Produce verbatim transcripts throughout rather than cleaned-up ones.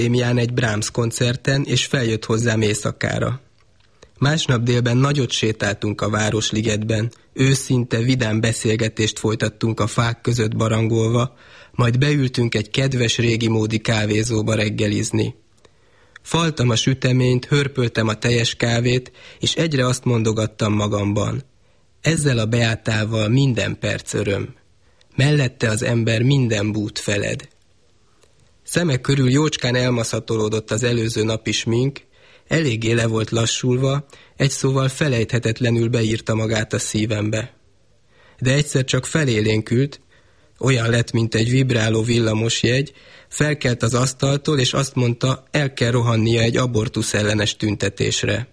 akadémián egy Brahms koncerten, és feljött hozzám éjszakára. Másnap délben nagyot sétáltunk a Városligetben, őszinte, vidám beszélgetést folytattunk a fák között barangolva, majd beültünk egy kedves régi módi kávézóba reggelizni. Faltam a süteményt, hörpöltem a teljes kávét, és egyre azt mondogattam magamban: ezzel a Beátával minden perc öröm. Mellette az ember minden bút feled. Szemek körül jócskán elmaszatolódott az előző napi smink, eléggé le volt lassulva, egy szóval felejthetetlenül beírta magát a szívembe. De egyszer csak felélénkült, olyan lett, mint egy vibráló villamosjegy, felkelt az asztaltól, és azt mondta, el kell rohannia egy abortusz ellenes tüntetésre.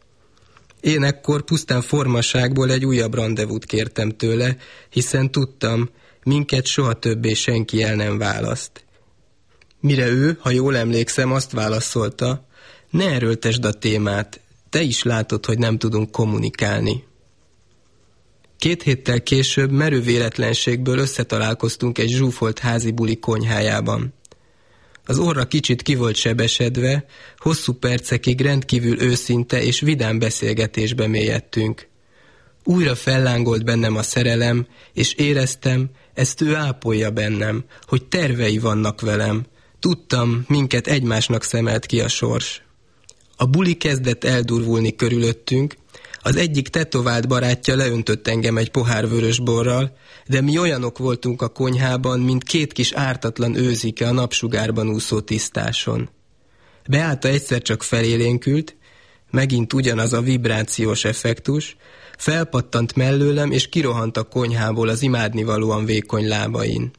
Én ekkor pusztán formaságból egy újabb randevút kértem tőle, hiszen tudtam, minket soha többé senki el nem választ. Mire ő, ha jól emlékszem, azt válaszolta: ne erőltesd a témát, te is látod, hogy nem tudunk kommunikálni. Két héttel később merő véletlenségből összetalálkoztunk egy zsúfolt házi buli konyhájában. Az orra kicsit ki volt sebesedve, hosszú percekig rendkívül őszinte és vidám beszélgetésbe mélyedtünk. Újra fellángolt bennem a szerelem, és éreztem, ezt ő ápolja bennem, hogy tervei vannak velem. Tudtam, minket egymásnak szemelt ki a sors. A buli kezdett eldurvulni körülöttünk, az egyik tetovált barátja leöntött engem egy pohár vörösborral, de mi olyanok voltunk a konyhában, mint két kis ártatlan őzike a napsugárban úszó tisztáson. Beáta egyszer csak felélénkült, megint ugyanaz a vibrációs effektus, felpattant mellőlem, és kirohant a konyhából az imádnivalóan vékony lábain.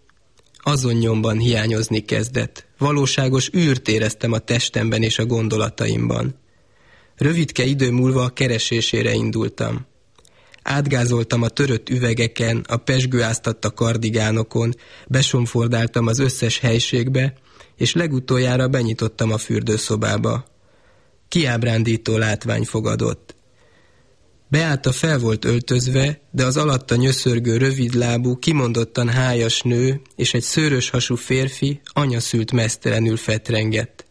Azon nyomban hiányozni kezdett. Valóságos űrt éreztem a testemben és a gondolataimban. Rövidke idő múlva a keresésére indultam. Átgázoltam a törött üvegeken, a pezsgőáztatta kardigánokon, besomfordáltam az összes helységbe, és legutoljára benyitottam a fürdőszobába. Kiábrándító látvány fogadott. Beáta fel volt öltözve, de az alatta nyöszörgő rövidlábú, kimondottan hájas nő és egy szőrös hasú férfi anyaszült meztelenül fetrengett.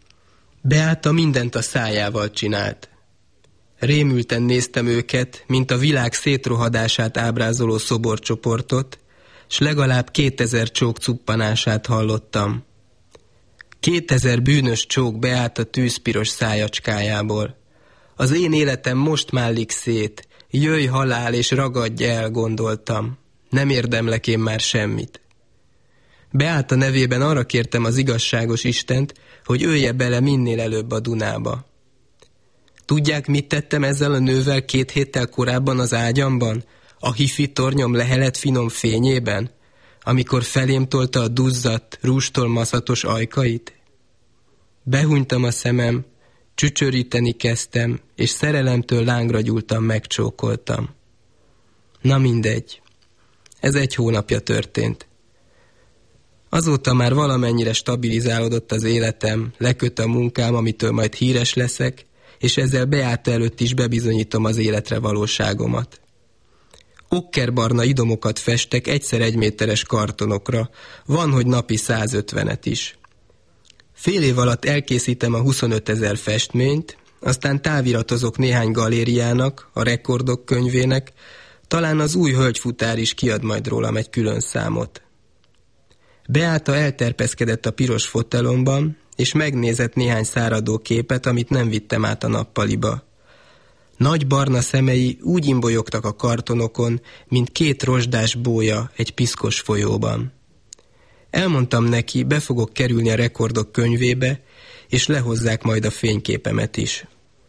Beáta mindent a szájával csinált. Rémülten néztem őket, mint a világ szétrohadását ábrázoló szoborcsoportot, s legalább kétezer csók cuppanását hallottam. Kétezer bűnös csók Beáta tűzpiros szájacskájából. Az én életem most mállik szét, jöjj halál és ragadj el, gondoltam. Nem érdemlek én már semmit. Beáta nevében arra kértem az igazságos Istent, hogy ölje bele minél előbb a Dunába. Tudják, mit tettem ezzel a nővel két héttel korábban az ágyamban, a hifi tornyom lehelet finom fényében, amikor felém tolta a duzzadt, rústól maszatos ajkait? Behunytam a szemem, csücsöríteni kezdtem, és szerelemtől lángra gyúltam, megcsókoltam. Na mindegy, ez egy hónapja történt. Azóta már valamennyire stabilizálódott az életem, leköt a munkám, amitől majd híres leszek, és ezzel Beáta előtt is bebizonyítom az életre valóságomat. Okkerbarna idomokat festek egyszer egyméteres kartonokra, van, hogy napi százötvenet is. Fél év alatt elkészítem a huszonötezer festményt, aztán táviratozok néhány galériának, a Rekordok könyvének, talán az Új Hölgyfutár is kiad majd rólam egy külön számot. Beáta elterpeszkedett a piros fotelomban, és megnézett néhány száradó képet, amit nem vittem át a nappaliba. Nagy barna szemei úgy imbolyogtak a kartonokon, mint két rozsdás bója egy piszkos folyóban. Elmondtam neki, be fogok kerülni a Rekordok könyvébe, és lehozzák majd a fényképemet is.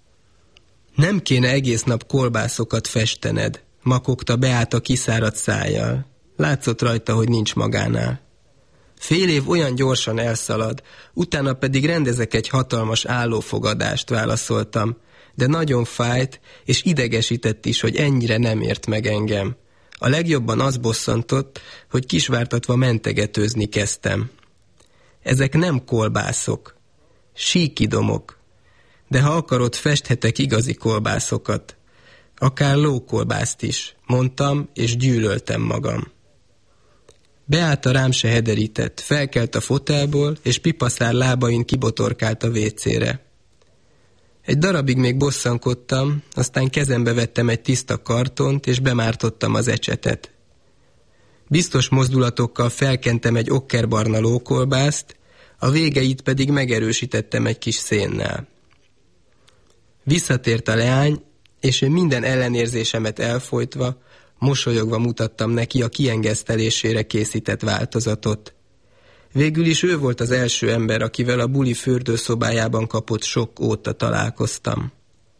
Nem kéne egész nap kolbászokat festened, makogta Beáta kiszáradt szájjal. Látszott rajta, hogy nincs magánál. Fél év olyan gyorsan elszalad, utána pedig rendezek egy hatalmas állófogadást, válaszoltam, de nagyon fájt, és idegesített is, hogy ennyire nem ért meg engem. A legjobban az bosszantott, hogy kisvártatva mentegetőzni kezdtem. Ezek nem kolbászok, síkidomok, de ha akarod, festhetek igazi kolbászokat. Akár lókolbászt is, mondtam, és gyűlöltem magam. Beáta rám se hederített, felkelt a fotelból, és pipaszár lábain kibotorkált a vécére. Egy darabig még bosszankodtam, aztán kezembe vettem egy tiszta kartont, és bemártottam az ecsetet. Biztos mozdulatokkal felkentem egy okkerbarna lókolbászt, a végeit pedig megerősítettem egy kis szénnel. Visszatért a leány, és én minden ellenérzésemet elfojtva, mosolyogva mutattam neki a kiengesztelésére készített változatot. Végül is ő volt az első ember, akivel a buli fürdőszobájában kapott sok óta találkoztam.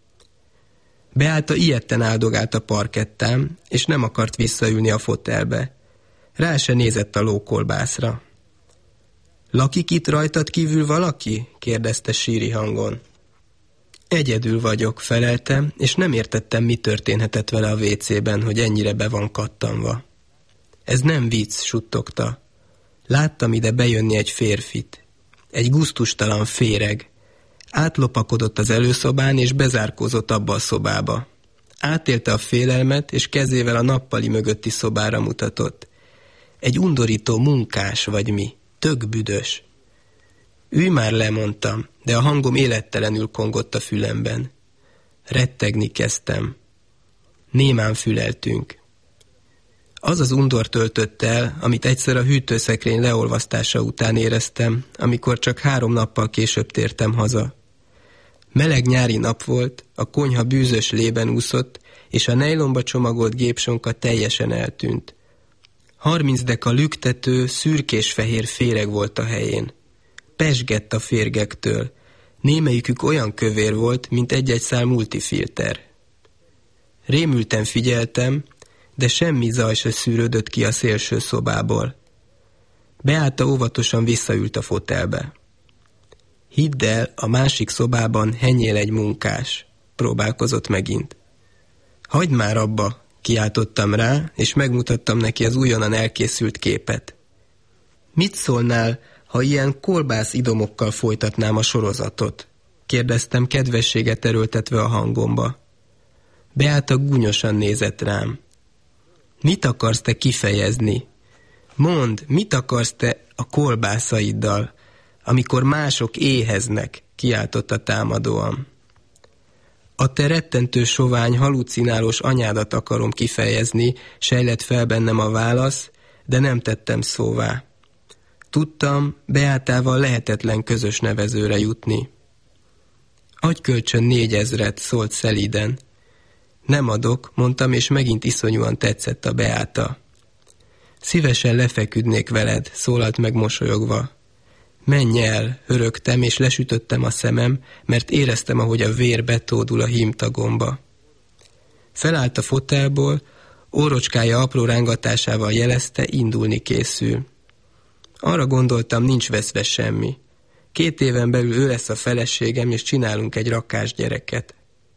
Beáta ijedten áldogált a parkettán, és nem akart visszaülni a fotelbe. Rá se nézett a lókolbászra. Lakik itt rajtad kívül valaki? kérdezte síri hangon. Egyedül vagyok, feleltem, és nem értettem, mi történhetett vele a vécében, hogy ennyire be van kattanva. Ez nem vicc, suttogta. Láttam ide bejönni egy férfit. Egy gusztustalan féreg. Átlopakodott az előszobán, és bezárkózott abba a szobába. Átélte a félelmet, és kezével a nappali mögötti szobára mutatott. Egy undorító munkás vagy mi, tök büdös. Ülj már le, mondtam, de a hangom élettelenül kongott a fülemben. Rettegni kezdtem. Némán füleltünk. Az az undor töltött el, amit egyszer a hűtőszekrény leolvasztása után éreztem, amikor csak három nappal később tértem haza. Meleg nyári nap volt, a konyha bűzös lében úszott, és a nejlomba csomagolt gépsonka teljesen eltűnt. Harminc deka lüktető, szürkés-fehér féreg volt a helyén. Pezsgett a férgektől. Némelyikük olyan kövér volt, mint egy-egy szál multifilter. Rémülten figyeltem, de semmi zaj se szűrődött ki a szélső szobából. Beáta óvatosan visszaült a fotelbe. Hidd el, a másik szobában henyél egy munkás. Próbálkozott megint. Hagyd már abba, kiáltottam rá, és megmutattam neki az újonnan elkészült képet. Mit szólnál, ha ilyen kolbász idomokkal folytatnám a sorozatot? Kérdeztem kedvességet erőltetve a hangomba. Beáta gúnyosan nézett rám. Mit akarsz te kifejezni? Mondd, mit akarsz te a kolbászaiddal, amikor mások éheznek, kiáltotta támadóan. A te rettentő sovány, halucinálós anyádat akarom kifejezni, sejlett fel bennem a válasz, de nem tettem szóvá. Tudtam, Beátával lehetetlen közös nevezőre jutni. Adj kölcsön négyezret, szólt szelíden. Nem adok, mondtam, és megint iszonyúan tetszett a Beáta. Szívesen lefeküdnék veled, szólalt meg mosolyogva. Menj el, hörögtem, és lesütöttem a szemem, mert éreztem, ahogy a vér betódul a hímtagomba. Felállt a fotelból, órocskája apró rángatásával jelezte, indulni készül. Arra gondoltam, nincs veszve semmi. Két éven belül ő lesz a feleségem, és csinálunk egy rakás gyereket.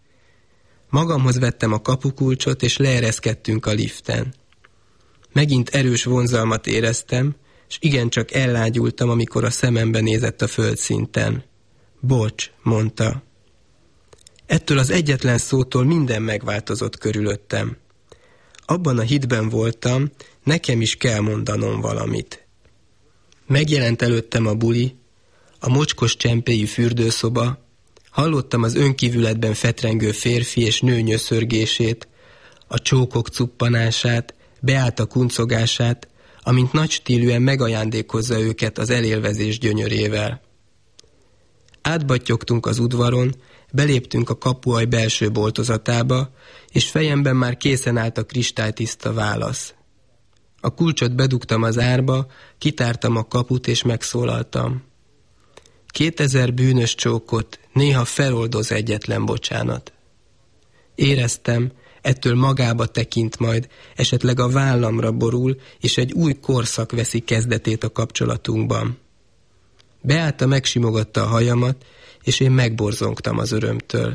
Magamhoz vettem a kapukulcsot, és leereszkedtünk a liften. Megint erős vonzalmat éreztem, és igencsak ellágyultam, amikor a szemembe nézett a földszinten. Bocs, mondta. Ettől az egyetlen szótól minden megváltozott körülöttem. Abban a hitben voltam, nekem is kell mondanom valamit. Megjelent előttem a buli, a mocskos csempéjű fürdőszoba, hallottam az önkívületben fetrengő férfi és nő nyöszörgését, a csókok cuppanását, Beáta kuncogását, amint nagy stílűen megajándékozza őket az elélvezés gyönyörével. Átbattyogtunk az udvaron, beléptünk a kapuaj belső boltozatába, és fejemben már készen állt a kristálytiszta válasz. A kulcsot bedugtam az árba, kitártam a kaput és megszólaltam. Kétezer bűnös csókot néha feloldoz egyetlen bocsánat. Éreztem, ettől magába tekint majd, esetleg a vállamra borul, és egy új korszak veszi kezdetét a kapcsolatunkban. Beáta megsimogatta a hajamat, és én megborzongtam az örömtől.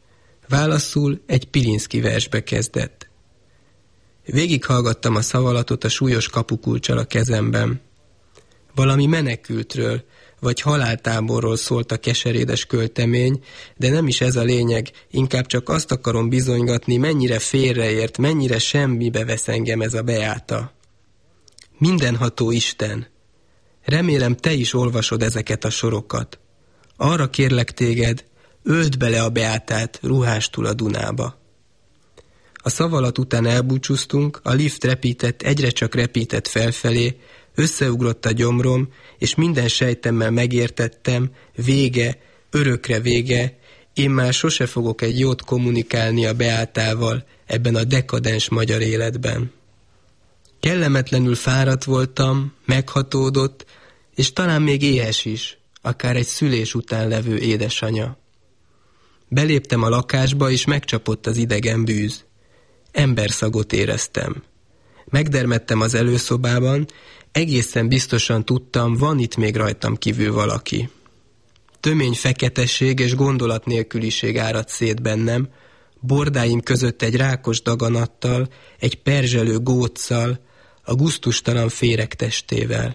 Válaszul egy Pilinszky versbe kezdett. Végighallgattam a szavalatot a súlyos kapukulccsal a kezemben. Valami menekültről, vagy haláltáborról szólt a keserédes költemény, de nem is ez a lényeg, inkább csak azt akarom bizonygatni, mennyire félreért, mennyire semmibe vesz engem ez a Beáta. Mindenható Isten, remélem te is olvasod ezeket a sorokat. Arra kérlek téged, öld bele a Beátát ruhástul a Dunába. A szavalat után elbúcsúztunk, a lift repített, egyre csak repített felfelé, összeugrott a gyomrom, és minden sejtemmel megértettem, vége, örökre vége, én már sose fogok egy jót kommunikálni a Beátával ebben a dekadens magyar életben. Kellemetlenül fáradt voltam, meghatódott, és talán még éhes is, akár egy szülés után levő édesanya. Beléptem a lakásba, és megcsapott az idegen bűz. Emberszagot éreztem. Megdermedtem az előszobában, egészen biztosan tudtam, van itt még rajtam kívül valaki. Tömény feketesség és gondolatnélküliség áradt szét bennem, bordáim között egy rákos daganattal, egy perzselő góccal, a gusztustalan féreg testével.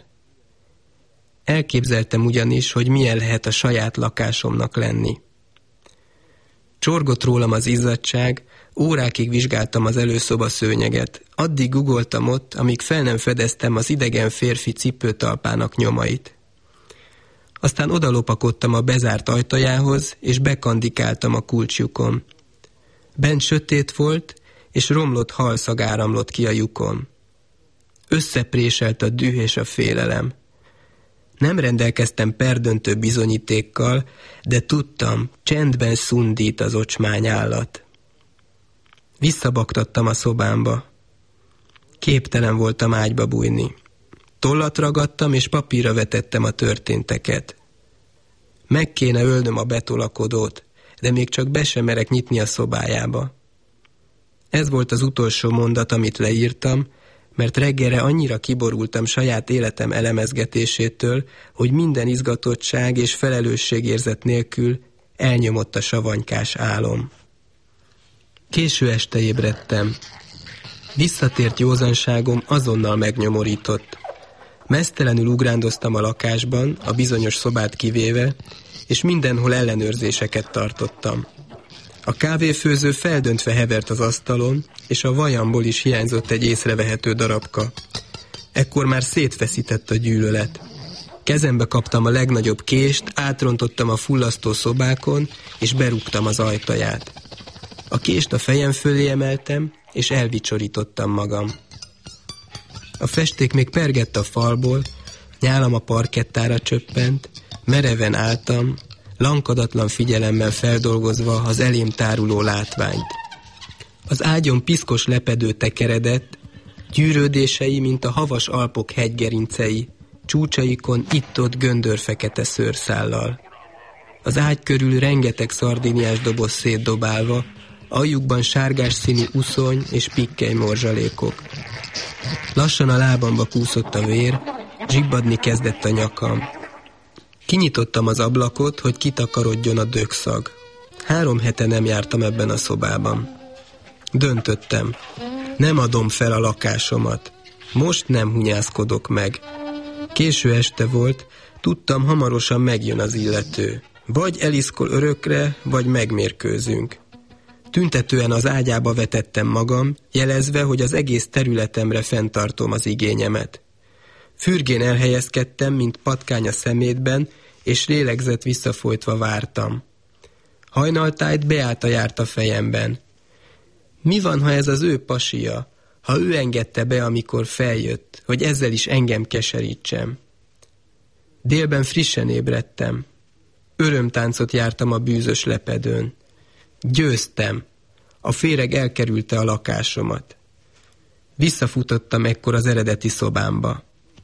Elképzeltem ugyanis, hogy milyen lehet a saját lakásomnak lenni. Csorgott rólam az izzadtság, órákig vizsgáltam az előszoba szőnyeget, addig guggoltam ott, amíg fel nem fedeztem az idegen férfi cipőtalpának nyomait. Aztán odalopakodtam a bezárt ajtajához, és bekandikáltam a kulcsjukon. Bent sötét volt, és romlott halszag áramlott ki a lyukon. Összepréselt a düh és a félelem. Nem rendelkeztem perdöntő bizonyítékkal, de tudtam, csendben szundít az ocsmány állat. Visszabaktattam a szobámba. Képtelen voltam ágyba bújni. Tollat ragadtam, és papírra vetettem a történteket. Meg kéne ölnöm a betolakodót, de még csak be sem merek nyitni a szobájába. Ez volt az utolsó mondat, amit leírtam, mert reggelre annyira kiborultam saját életem elemezgetésétől, hogy minden izgatottság és felelősségérzet nélkül elnyomott a savanykás álom. Késő este ébredtem. Visszatért józanságom azonnal megnyomorított. Meztelenül ugrándoztam a lakásban, a bizonyos szobát kivéve, és mindenhol ellenőrzéseket tartottam. A kávéfőző feldöntve hevert az asztalon, és a vajamból is hiányzott egy észrevehető darabka. Ekkor már szétfeszített a gyűlölet. Kezembe kaptam a legnagyobb kést, átrontottam a fullasztó szobákon, és berúgtam az ajtaját. A kést a fejem fölé emeltem, és elvicsorítottam magam. A festék még pergett a falból, nyálam a parkettára csöppent, mereven álltam, lankadatlan figyelemmel feldolgozva az elém táruló látványt. Az ágyon piszkos lepedő tekeredett, gyűrődései, mint a havas Alpok hegygerincei, csúcsaikon itt-ott göndörfekete szőrszállal. Az ágy körül rengeteg szardiniás doboz szétdobálva, aljukban sárgás színű uszony és pikkely morzsalékok. Lassan a lábamba kúszott a vér, zsibbadni kezdett a nyakam. Kinyitottam az ablakot, hogy kitakarodjon a dögszag. Három hete nem jártam ebben a szobában. Döntöttem. Nem adom fel a lakásomat. Most nem hunyászkodok meg. Késő este volt, tudtam, hamarosan megjön az illető. Vagy eliszkol örökre, vagy megmérkőzünk. Tüntetően az ágyába vetettem magam, jelezve, hogy az egész területemre fenntartom az igényemet. Fürgén elhelyezkedtem, mint patkány a szemétben, és lélegzett visszafolytva vártam. Hajnaltájt Beáta járt a fejemben. Mi van, ha ez az ő pasia, ha ő engedte be, amikor feljött, hogy ezzel is engem keserítsem? Délben frissen ébredtem. Örömtáncot jártam a bűzös lepedőn. Győztem. A féreg elkerülte a lakásomat. Visszafutottam ekkor az eredeti szobámba.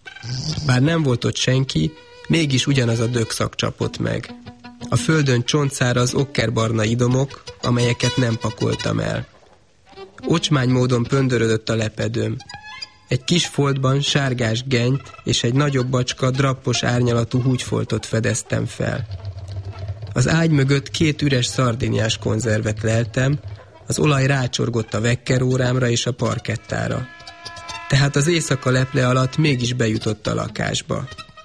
Bár nem volt ott senki, mégis ugyanaz a dögszag csapott meg. A földön csontszáraz okkerbarna idomok, amelyeket nem pakoltam el. Ocsmány módon pöndörödött a lepedőm. Egy kis foltban sárgás genyt és egy nagyobb bacska drappos árnyalatú húgyfoltot fedeztem fel. Az ágy mögött két üres szardiniás konzervet leltem, az olaj rácsorgott a vekkerórámra és a parkettára. Tehát az éjszaka leple alatt mégis bejutott a lakásba.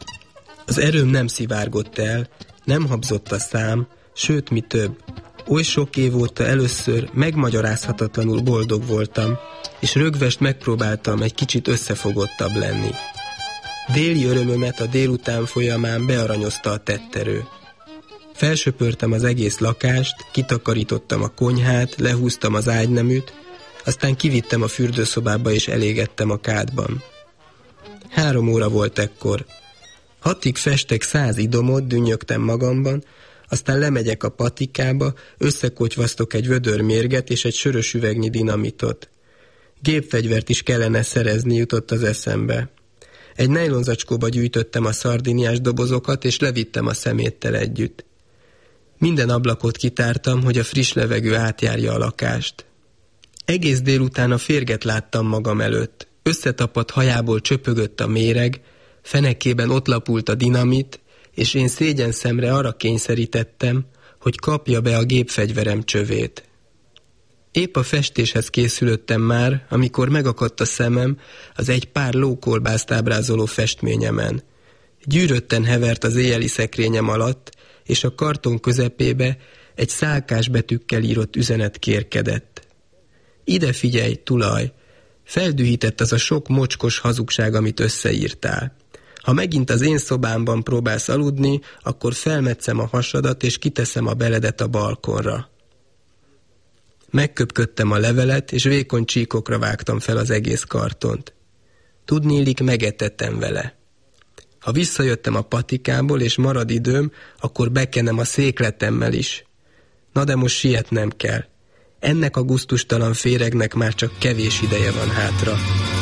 Az erőm nem szivárgott el, nem habzott a szám, sőt, mi több. Oly sok év óta először megmagyarázhatatlanul boldog voltam, és rögvest megpróbáltam egy kicsit összefogottabb lenni. Déli örömömet a délután folyamán bearanyozta a tetterő. Felsöpörtem az egész lakást, kitakarítottam a konyhát, lehúztam az ágyneműt, aztán kivittem a fürdőszobába és elégettem a kádban. Három óra volt ekkor. Hatig festek száz idomot, dünnyögtem magamban, aztán lemegyek a patikába, összekotyvasztok egy vödör mérget és egy sörös üvegnyi dinamitot. Gépfegyvert is kellene szerezni, jutott az eszembe. Egy nejlonzacskóba gyűjtöttem a szardiniás dobozokat, és levittem a szeméttel együtt. Minden ablakot kitártam, hogy a friss levegő átjárja a lakást. Egész délután a férget láttam magam előtt. Összetapadt hajából csöpögött a méreg, fenekében ott lapult a dinamit, és én szégyen szemre arra kényszerítettem, hogy kapja be a gépfegyverem csövét. Épp a festéshez készülöttem már, amikor megakadt a szemem az egy pár lókolbászt ábrázoló festményemen. Gyűrötten hevert az éjjeli szekrényem alatt, és a karton közepébe egy szálkás betűkkel írott üzenet kérkedett. Ide figyelj, tulaj! Feldühített az a sok mocskos hazugság, amit összeírtál. Ha megint az én szobámban próbálsz aludni, akkor felmetszem a hasadat, és kiteszem a beledet a balkonra. Megköpködtem a levelet, és vékony csíkokra vágtam fel az egész kartont. Tudniillik, megetettem vele. Ha visszajöttem a patikából, és marad időm, akkor bekenem a székletemmel is. Na de most sietnem kell. Ennek a gusztustalan féregnek már csak kevés ideje van hátra.